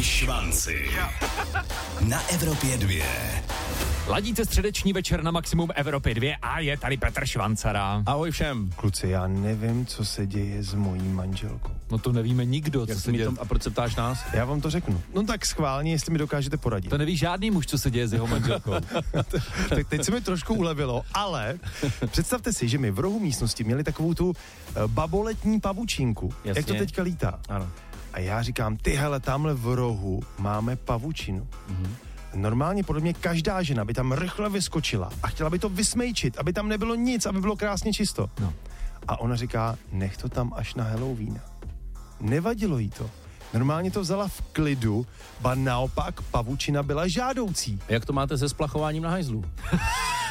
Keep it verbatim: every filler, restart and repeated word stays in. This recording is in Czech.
Pěkný švanci. Na Evropě dvě. Ladíte středeční večer na Maximum Evropy dva a je tady Petr Švancara. Ahoj všem. Kluci, já nevím, co se děje s mojí manželkou. No to nevíme nikdo, co Jak se děje. to, a proč se ptáš nás? Já vám to řeknu. No tak schválně, jestli mi dokážete poradit. To neví žádný muž, co se děje s jeho manželkou. Tak teď se mi trošku ulevilo, ale představte si, že my v rohu místnosti měli takovou tu uh, baboletní pavučinku. Jasně. Jak to teďka lítá. Ano. A já říkám, ty hele, tamhle v rohu máme pavučinu. Mm-hmm. Normálně podle mě každá žena by tam rychle vyskočila a chtěla by to vysmejčit, aby tam nebylo nic, aby bylo krásně čisto. No. A ona říká, nech to tam až na Halloween. Nevadilo jí to. Normálně to vzala v klidu, ba naopak pavučina byla žádoucí. Jak to máte se splachováním na hajzlu?